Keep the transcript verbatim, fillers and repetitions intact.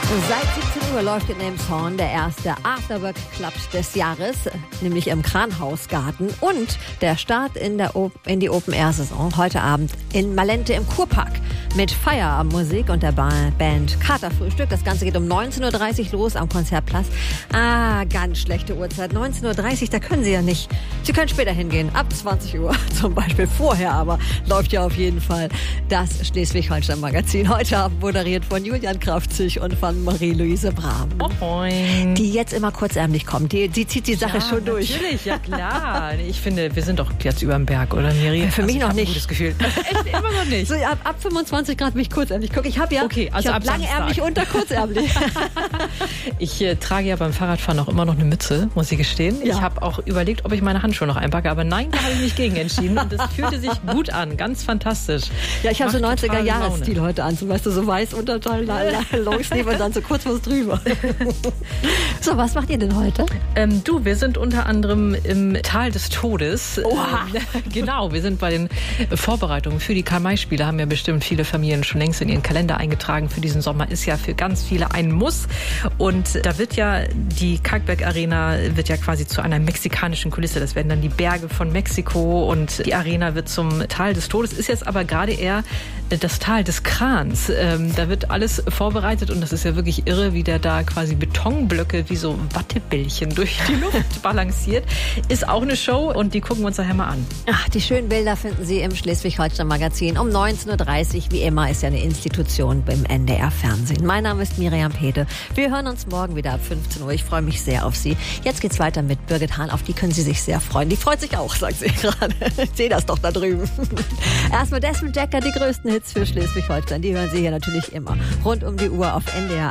Seit siebzehn Uhr läuft in Elmshorn der erste Afterwork-Club des Jahres, nämlich im Kranhausgarten. Und der Start in, der o- in die Open-Air-Saison heute Abend in Malente im Kurpark mit Feierabendmusik und der ba- Band Katerfrühstück. Das Ganze geht um neunzehn Uhr dreißig los am Konzertplatz. Ah, ganz schlechte Uhrzeit. neunzehn Uhr dreißig, da können Sie ja nicht. Sie können später hingehen, ab zwanzig Uhr zum Beispiel. Vorher aber läuft ja auf jeden Fall das Schleswig-Holstein-Magazin. Heute Abend moderiert von Julian Kraftzig und von Marie-Louise Brahm. Moin. Die jetzt immer kurzärmlich kommt. Die, die zieht die Sache ja, schon durch. Natürlich, ja klar. Ich finde, wir sind doch jetzt über dem Berg, oder Miri? Für mich also, noch nicht. Ein gutes Gefühl. Echt, immer noch nicht. So, ab, ab fünfundzwanzig Grad mich kurzärmlich. Guck, ich habe ja okay, also ich hab ab langärmlich Samstag. unter kurzärmlich. Ich äh, trage ja beim Fahrradfahren auch immer noch eine Mütze, muss ich gestehen. Ja. Ich habe auch überlegt, ob ich meine Handschuhe noch einpacke, aber nein, da habe ich mich gegen entschieden. Und das fühlte sich gut an, ganz fantastisch. Ja, ich habe so Macht total neunziger-Jahres-Stil Laune. heute an. So, weißt du, so weiß Unterteil, la- la- Longsleeve und dann so kurz was drüber. So, was macht ihr denn heute? Ähm, du, wir sind unter anderem im Tal des Todes. Oha. Ähm, genau, wir sind bei den Vorbereitungen für die Karl-May-Spiele. Haben ja bestimmt viele Familien schon längst in ihren Kalender eingetragen. Für diesen Sommer ist ja für ganz viele ein Muss. Und da wird ja die Kalkberg Arena wird ja quasi zu einer mexikanischen Kulisse. Das werden dann die Berge von Mexiko und die Arena wird zum Tal des Todes. Ist jetzt aber gerade eher das Tal des Krans. Ähm, da wird alles vorbereitet und das ist ja wirklich irre, wie der da quasi Betonblöcke wie so Wattebällchen durch die Luft balanciert. Ist auch eine Show und die gucken wir uns daher mal an. Ach, die schönen Bilder finden Sie im Schleswig-Holstein-Magazin um neunzehn Uhr dreißig. Wie immer ist ja eine Institution beim N D R-Fernsehen. Mein Name ist Miriam Pede. Wir hören uns morgen wieder ab fünfzehn Uhr. Ich freue mich sehr auf Sie. Jetzt geht's weiter mit Birgit Hahn. Auf die können Sie sich sehr freuen. Die freut sich auch, sagt sie gerade. Ich sehe das doch da drüben. Erstmal Desmond Decker, die größten Hits für Schleswig-Holstein. Die hören Sie hier natürlich immer rund um die Uhr auf N D R.